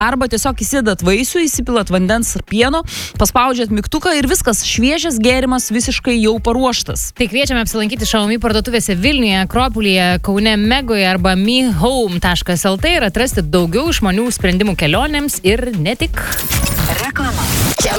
arba tiesiog įsidedat vaisių, įsipilat vandens ar pieno, paspaudžiat mygtuką ir viskas, šviežias gėrimas visiškai jau paruoštas. Tai kviečiame apsilankyti Xiaomi parduotuvėse Vilniuje, Akropolyje, Kaune, Megoje arba mehome.lt ir atrasti daugiau išmanių sprendimų kelionėms ir ne tik. Reklama.